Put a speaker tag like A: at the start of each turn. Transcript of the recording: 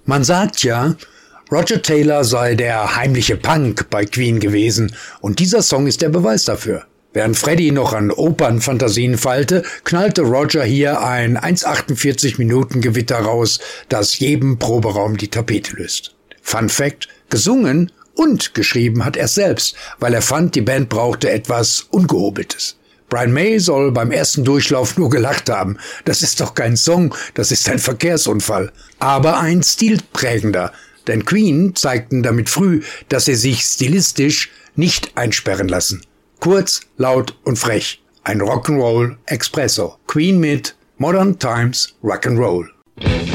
A: Man sagt ja, Roger Taylor sei der heimliche Punk bei Queen gewesen und dieser Song ist der Beweis dafür. Während Freddie noch an Opernfantasien feilte, knallte Roger hier ein 1,48 Minuten Gewitter raus, das jedem Proberaum die Tapete löst. Fun Fact: gesungen und geschrieben hat er selbst, weil er fand, die Band brauchte etwas Ungehobeltes. Brian May soll beim ersten Durchlauf nur gelacht haben. Das ist doch kein Song, das ist ein Verkehrsunfall. Aber ein stilprägender. Denn Queen zeigten damit früh, dass sie sich stilistisch nicht einsperren lassen. Kurz, laut und frech. Ein Rock'n'Roll Expresso. Queen mit Modern Times Rock'n'Roll.